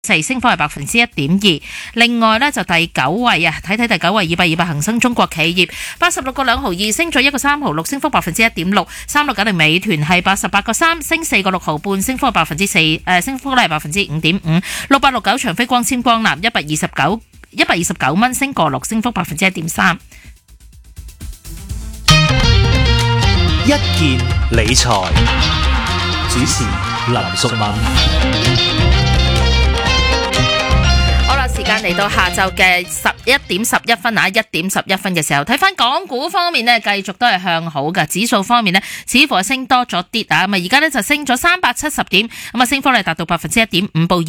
4升幅係1.2%。另外呢，就第9位啊，睇第9位220恒生中國企業86個2毫2，升咗1個3毫6，升幅1.6%。3690美團係88個3，升4個6毫半，升幅係4%，升幅咧係5.5%。6869長飛光纖光纜129蚊，升個6，升幅1.3%。 一件理財主持林淑敏。 時間嚟到下晝嘅11:11啊，1:11嘅時候，睇翻港股方面呢，繼續都係向好嘅。指數方面呢，似乎係升多咗啲啊，咁而家呢就升咗370點，咁啊升幅咧達到1.5%，報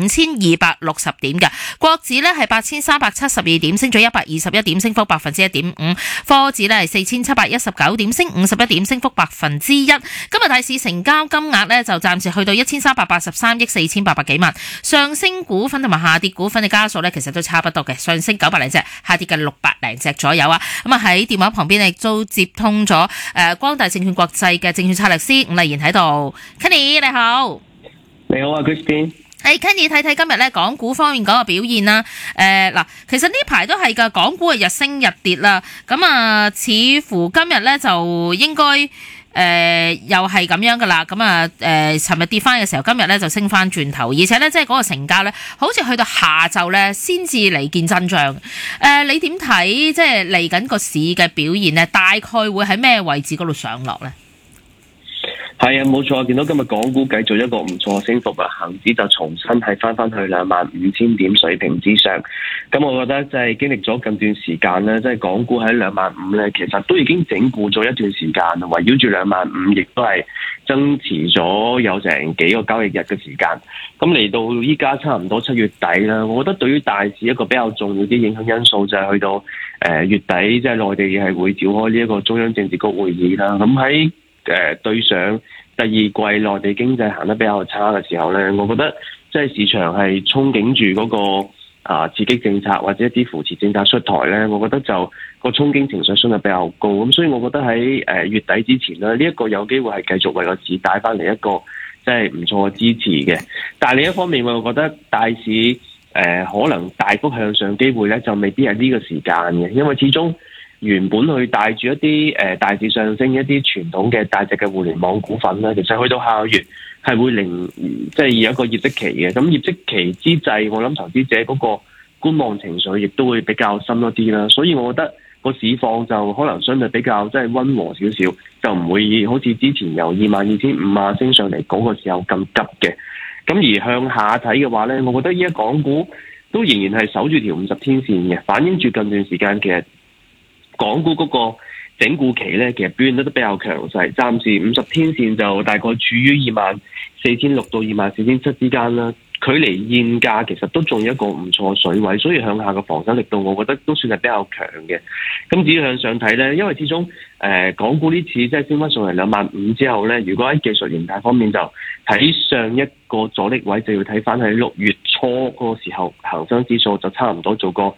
25,260點嘅。國指呢係8,372點，升咗121點，升幅1.5%。科指呢係4,719點，升51點，升幅1%。今日大市成交金額呢就暫時去到1,383億4,800幾萬。上升股份同埋下跌股份嘅家數咧，其實都差不多嘅，上升900零隻，下跌嘅600零隻左右啊。咁啊喺電話旁邊亦都接通咗光大證券國際嘅證券策略師伍麗賢喺度。Kenny 你好。 你好啊 Christine。 係 Kenny， 睇睇今日咧港股方面嗰個表現啦。嗱，其實呢排都係㗎，港股係日升日跌啦。咁啊，似乎今日咧就應該又係咁樣噶啦，咁啊尋日跌翻嘅時候，今日咧就升翻轉頭，而且咧即係嗰個成交咧，好似去到下晝咧先至嚟見真章。你點睇即係嚟緊個市嘅表現咧？大概會喺咩位置嗰度上落咧？ 係啊，冇錯，見到今日港股繼續一個唔錯嘅升幅啊，恒指就重新係翻去25,000點水平之上。咁我覺得即係經歷咗近段時間咧，即係港股喺25,000咧，其實都已經整固咗一段時間，圍繞住25,000，亦都係增持咗有成幾個交易日嘅時間。咁嚟到依家差唔多7月底啦，我覺得對於大市一個比較重要啲影響因素就係去到月底，即係內地係會召開呢一個中央政治局會議啦。咁喺對上第二季內地經濟行得比較差嘅時候咧，我覺得即係市場係憧憬住嗰個刺激政策或者一啲扶持政策出台咧，我覺得就個憧憬情緒相對比較高，咁所以我覺得喺月底之前咧，呢一個有機會係繼續為個市帶翻嚟一個即係唔錯嘅支持嘅。但係另一方面，我覺得大市可能大幅向上機會咧，就未必係呢個時間嘅，因為始終原本去帶住一啲大市上升一啲傳統嘅大隻嘅互聯網股份咧，其實去到下個月係會即係有一個業績期嘅。咁業績期之際，我諗投資者嗰個觀望情緒亦都會比較深一啲啦。所以我覺得個市況就可能相對比較即係溫和少少，就唔會好似之前由22,500啊升上嚟嗰個時候咁急嘅。咁而向下睇嘅話咧，我覺得依家港股都仍然係守住條50天線嘅，反映住近段時間其實港股嗰個整固期咧，其實表現得都比較強勢。暫時50天線就大概處於24,600到24,700之間啦。距離現價其實都仲有一個唔錯水位，所以向下嘅防守力度，我覺得都算係比較強嘅。咁至於向上睇咧，因為始終港股呢次即係升翻上嚟25,000之後咧，如果喺技術形態方面就睇上一個阻力位，就要睇翻喺6月初嗰個時候，恒生指數就差唔多做過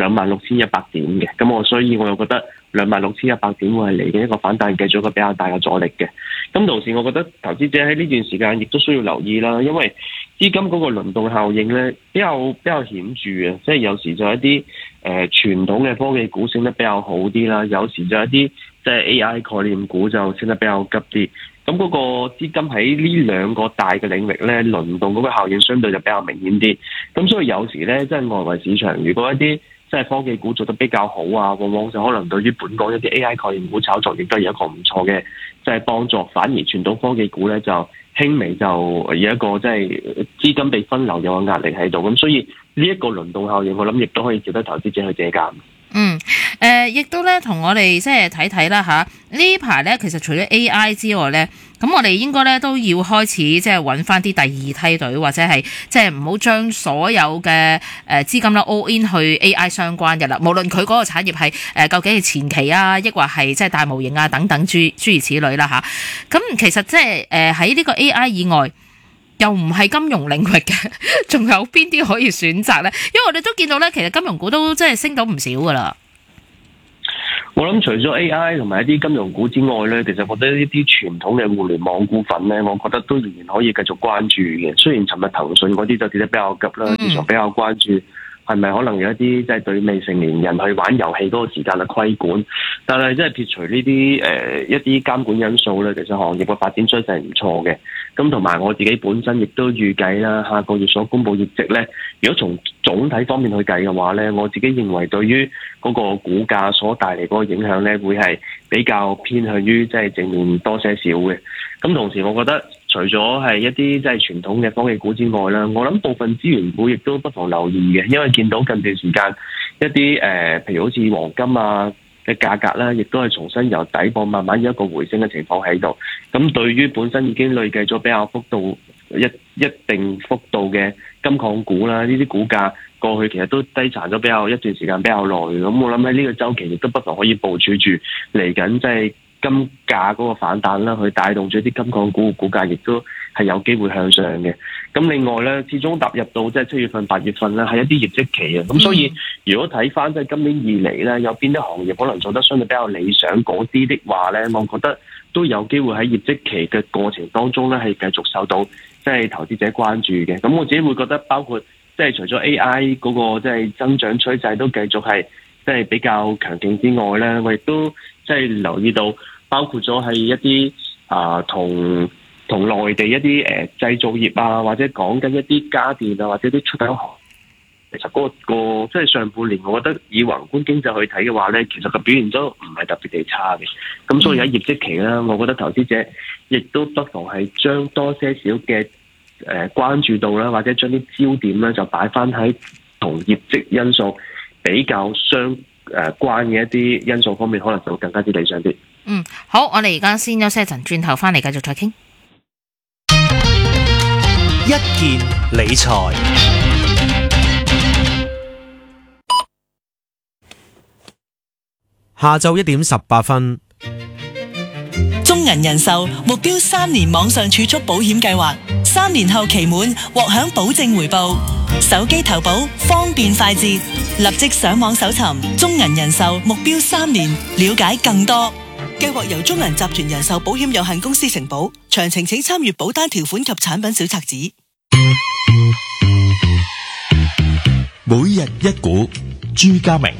26,100點嘅。咁所以我又覺得26,100點會係嚟緊一個反彈，繼續一個比較大嘅阻力嘅。咁同時我覺得投資者喺呢段時間亦都需要留意啦，因為資金嗰個輪動效應咧比較顯著嘅，即係有時就一啲傳統嘅科技股升得比較好啲啦，有時就一啲即係 AI 概念股就升得比較急啲。咁嗰個資金喺呢兩個大嘅領域咧輪動嗰個效應相對就比較明顯啲。咁所以有時咧即係外圍市場如果一啲即係科技股做得比較好啊，往往就可能對於本港一啲 AI 概念股炒作亦都有一個唔錯嘅即係幫助。反而傳統科技股咧就輕微就有一個即係資金被分流有個壓力喺度。咁所以呢一個輪動效應，我諗亦都可以值得投資者去借鑑。 亦都咧同我哋即係睇睇啦嚇。呢排咧其實除咗 AI 之外咧，咁我哋應該咧都要開始即係揾翻啲第二梯隊，或者係即係唔好將所有嘅資金啦 all in 去 AI 相關嘅啦。無論佢嗰個產業係究竟係前期啊，抑或係即係大模型啊等等諸如此類啦嚇。咁其實即係喺呢個 AI 以外，又唔係金融領域嘅，仲有邊啲可以選擇咧？因為我哋都見到咧，其實金融股都即係升到唔少噶啦。 我諗除咗 AI 同埋一啲金融股之外咧，其實覺得呢啲傳統嘅互聯網股份咧，我覺得都仍然可以繼續關注嘅。雖然尋日騰訊嗰啲就跌得比較急啦，市場比較關注係咪可能有一啲即係對未成年人去玩遊戲嗰個時間嘅規管，但係即係撇除呢啲一啲監管因素咧，其實行業嘅發展趨勢係唔錯嘅。咁同埋我自己本身亦都預計啦，下個月所公佈業績咧，如果從總體方面去計嘅話咧，我自己認為對於嗰個股價所帶嚟嗰個影響咧，會係比較偏向於即係正面多些少嘅。咁同時，我覺得除咗係一啲即係傳統嘅科技股之外啦，我諗部分資源股亦都不妨留意嘅，因為見到近段時間一啲譬如好似黃金啊嘅價格啦，亦都係重新由底部慢慢有一個回升嘅情況喺度。咁對於本身已經累計咗比較幅度一定幅度嘅金礦股啦，呢啲股價過去其實都低殘咗比較一段時間比較耐。咁我諗喺呢個週期亦都不妨可以部署住嚟緊即係金價嗰個反彈啦，去帶動咗啲金礦股嘅股價，亦都係有機會向上嘅。咁另外咧，始終踏入到即係7月份、8月份咧，係一啲業績期啊。咁所以如果睇翻即係今年以嚟咧，有邊啲行業可能做得相對比較理想嗰啲的話咧，我覺得都有機會喺業績期嘅過程當中咧，係繼續受到即係投資者關注嘅。咁我自己會覺得，包括即係除咗 AI 嗰個即係增長趨勢都繼續係即係比較強勁之外咧，我亦都即係留意到，包括咗係一啲同內地一啲製造業啊，或者講緊一啲家電啊，或者啲出口行，其實嗰個即係上半年，我覺得以宏觀經濟去睇嘅話咧，其實個表現都唔係特別地差嘅。咁所以喺業績期啦，我覺得投資者亦都不妨係將多些少嘅關注度啦，或者將啲焦點咧就擺翻喺同業績因素比較相關嘅一啲因素方面，可能就更加之理想啲。 好，我哋而家先休息一陣，轉頭翻嚟繼續再傾。 一件理財， 下晝1點18分。 中銀人壽目標3年網上儲蓄保險計劃，3年後期滿獲享保證回報，手機投保方便快捷，立即上網搜尋中銀人壽目標3年，了解更多。計劃由中銀集團人壽保險有限公司承保，詳情請參閱保單條款及產品小冊子。 每日一股，朱家明。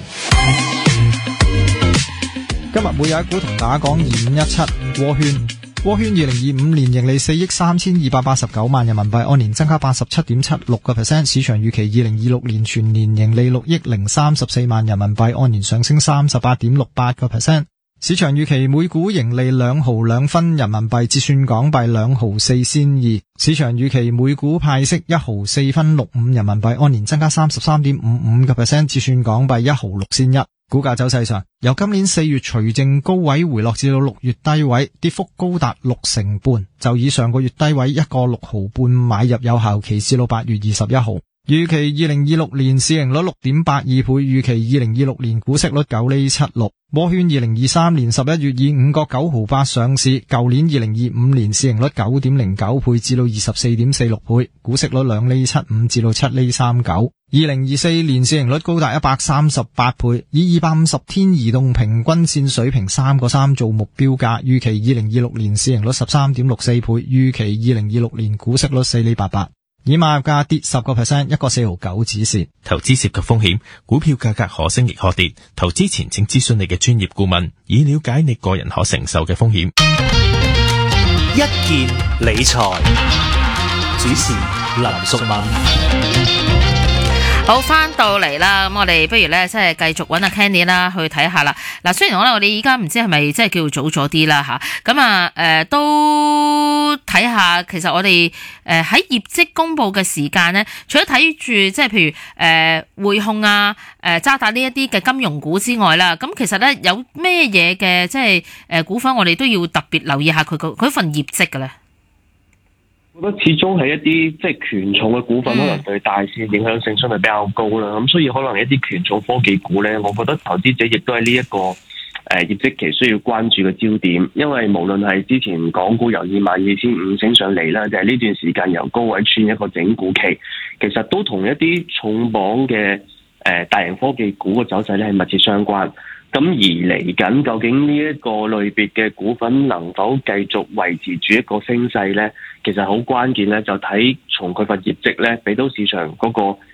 今日每日一股同大家講2517窩圈。窩圈2025年盈利4億3289萬人民幣，按年增加87.76%。市場預期2026年全年盈利6億034萬人民幣，按年上升38.68%。市場預期每股盈利2毫2分人民幣，折算港幣2毫4仙2。市場預期每股派息1毫4分65人民幣，按年增加33.55%，折算港幣1毫6仙1。股價走勢上，由今年4月除淨高位回落至到6月低位，跌幅高達60%，就以上個月低位1個6毫半買入有效期至到8月21號。預期2026年市盈率6.82倍，預期2026年股息率9厘76。窩圈2023年11月以5個9毫8上市，舊年2025年市盈率9.09倍至到24.46倍，股息率2厘75至到7厘39。2024年市盈率高達138倍，以250天移動平均線水平3個3做目標價，預期2026年市盈率13.64倍，預期2026年股息率4厘88。以買入價跌10%，一個4毫9止蝕。 投資涉及風險，股票價格可升亦可跌。投資前請諮詢你嘅專業顧問，以了解你個人可承受嘅風險。 一件理財，主持林淑敏。 好，翻到嚟啦，咁我哋不如咧即係繼續揾阿 Kenny 啦去睇下啦。嗱，雖然我哋依家唔知係咪即係叫早咗啲啦吓，咁都睇下其實我哋喺業績公布嘅時間咧，除咗睇住即係譬如匯控啊、渣打呢一啲嘅金融股之外啦，咁其實咧有咩嘢嘅即係股份我哋都要特別留意下佢份業績嘅咧。 我覺得始終係一啲即係權重嘅股份，可能對大市影響性相對比較高啦。咁所以可能一啲權重科技股咧，我覺得投資者亦都係呢一個業績期需要關注嘅焦點。因為無論係之前港股由22,500升上嚟啦，就係呢段時間由高位穿一個整固期，其實都同一啲重磅嘅大型科技股嘅走勢咧係密切相關。 咁而嚟緊，究竟呢一個類別嘅股份能否繼續維持住一個升勢呢？其實好關鍵咧，就睇從佢份業績咧，俾到市場嗰個